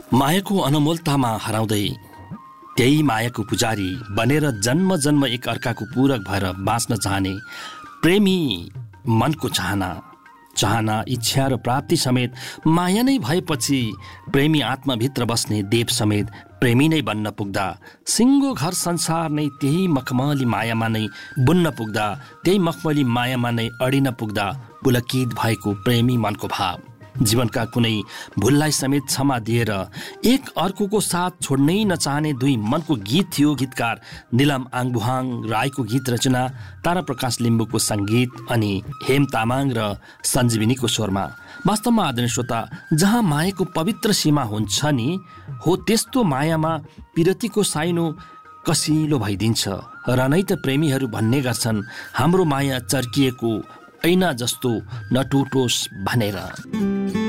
मायाको अनमोलतामा हराउँदै त्यही मायाको पुजारी बनेर जन्म जन्म एक अर्काको पूरक भएर बाँच्न चाहने प्रेमी मनको चाहना इच्छा र प्राप्ति समेत माया नै भएपछि प्रेमी आत्माभित्र बस्ने देव समेत प्रेमी नै बन्न पुग्दा सिङ्गो घर संसार नै त्यही मखमली मायामा नै बुन्न पुग्दा त्यही मखमली मायामा नै अडिन पुग्दा पुलकित भएको प्रेमी मनको भाव जीवनका कुनै भुललाई समेत क्षमा दिएर एक अर्कोको साथ छोड्नै नचाहने दुई मनको गीत थियो। गीतकार निलम आङबुहाङ राईको गीत रचना, तारा प्रकाश लिम्बुको सङ्गीत अनि हेम तामाङ र सञ्जीविनीको स्वरमा। वास्तवमा आदरणीय श्रोता, जहाँ मायाको पवित्र सीमा हुन्छ नि हो त्यस्तो मायामा पिरतीको साइनो कसिलो भइदिन्छ र नै त प्रेमीहरू भन्ने गर्छन् हाम्रो माया चर्किएको ऐना जस्तो नटुटोस् भनेर।